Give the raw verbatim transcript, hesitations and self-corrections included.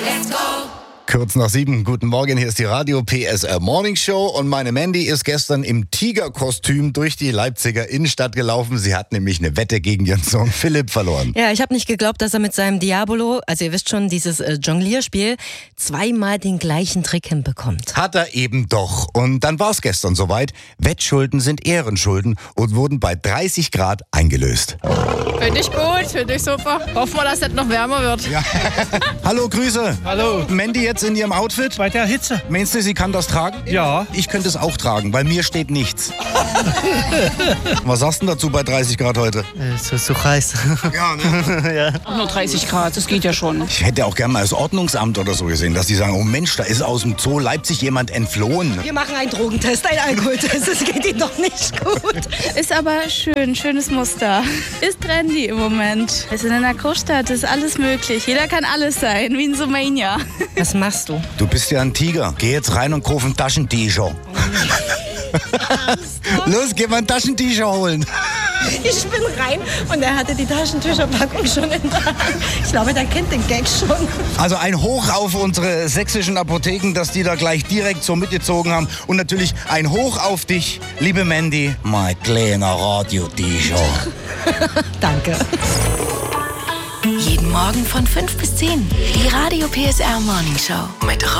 Let's go! Kurz nach sieben, guten Morgen, hier ist die Radio P S R Morning Show und meine Mandy ist gestern im Tigerkostüm durch die Leipziger Innenstadt gelaufen. Sie hat nämlich eine Wette gegen ihren Sohn Philipp verloren. Ja, ich habe nicht geglaubt, dass er mit seinem Diabolo, also ihr wisst schon, dieses äh, Jonglierspiel, zweimal den gleichen Trick hinbekommt. Hat er eben doch. Und dann war es gestern soweit. Wettschulden sind Ehrenschulden und wurden bei dreißig Grad eingelöst. Finde ich gut, finde ich super. Hoffen wir, dass es noch wärmer wird. Ja. Hallo, Grüße. Hallo. Mandy jetzt in ihrem Outfit? Bei der Hitze. Meinst du, sie kann das tragen? Ja. Ich könnte es auch tragen, weil mir steht nichts. Was sagst du denn dazu bei dreißig Grad heute? Es ist so heiß. Ja, ne? Ja. Nur dreißig Grad, das geht ja schon. Ich hätte auch gerne mal das Ordnungsamt oder so gesehen, dass die sagen, oh Mensch, da ist aus dem Zoo Leipzig jemand entflohen. Wir machen einen Drogentest, einen Alkoholtest, das geht Ihnen doch nicht gut. Ist aber schön, schönes Muster. Ist trendy im Moment. Wir sind in einer Großstadt, ist alles möglich. Jeder kann alles sein, wie in Sumania. Was machst du? Du bist ja ein Tiger. Geh jetzt rein und kauf ein Taschentücher. Los, geh mal ein Taschentücher holen. Ich bin rein und er hatte die Taschentücherpackung schon in der Hand. Ich glaube, der kennt den Gag schon. Also ein Hoch auf unsere sächsischen Apotheken, dass die da gleich direkt so mitgezogen haben. Und natürlich ein Hoch auf dich, liebe Mandy, mein kleiner Radio-T-Shirt. Danke. Jeden Morgen von fünf bis zehn. Die Radio P S R Morning Show. Mit